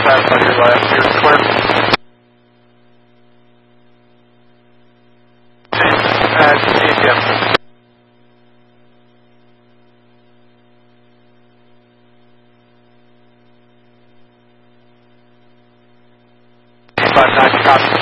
fast on your left. You're clear. GPS. 590, copy.